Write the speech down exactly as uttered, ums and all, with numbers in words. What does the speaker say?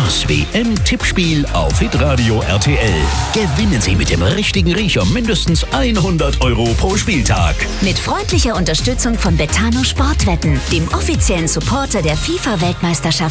Das W M-Tippspiel auf Hitradio R T L. Gewinnen Sie mit dem richtigen Riecher mindestens hundert Euro pro Spieltag. Mit freundlicher Unterstützung von Betano Sportwetten, dem offiziellen Supporter der FIFA-Weltmeisterschaft